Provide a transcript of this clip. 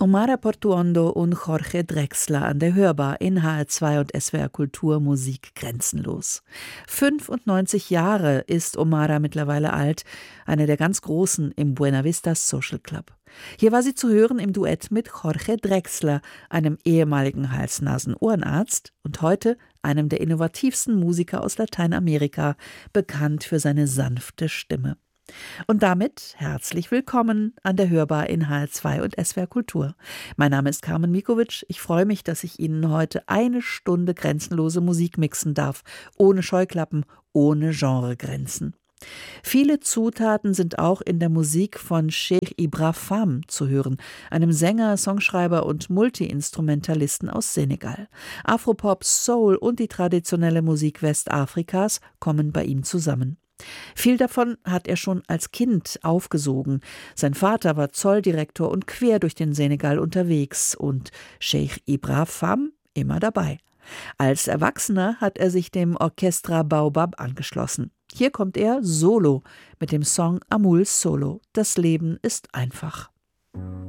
Omara Portuondo und Jorge Drexler an der Hörbar in HR2 und SWR Kultur Musik grenzenlos. 95 Jahre ist Omara mittlerweile alt, eine der ganz Großen im Buena Vista Social Club. Hier war sie zu hören im Duett mit Jorge Drexler, einem ehemaligen Hals-Nasen-Ohrenarzt und heute einem der innovativsten Musiker aus Lateinamerika, bekannt für seine sanfte Stimme. Und damit herzlich willkommen an der Hörbar in HR2 und SWR Kultur. Mein Name ist Carmen Mikovic. Ich freue mich, dass ich Ihnen heute eine Stunde grenzenlose Musik mixen darf, ohne Scheuklappen, ohne Genregrenzen. Viele Zutaten sind auch in der Musik von Cheikh Ibra Fam zu hören, einem Sänger, Songschreiber und Multiinstrumentalisten aus Senegal. Afropop, Soul und die traditionelle Musik Westafrikas kommen bei ihm zusammen. Viel davon hat er schon als Kind aufgesogen. Sein Vater war Zolldirektor und quer durch den Senegal unterwegs und Cheikh Ibra Fam immer dabei. Als Erwachsener hat er sich dem Orchestra Baobab angeschlossen. Hier kommt er solo mit dem Song Amul Solo. Das Leben ist einfach.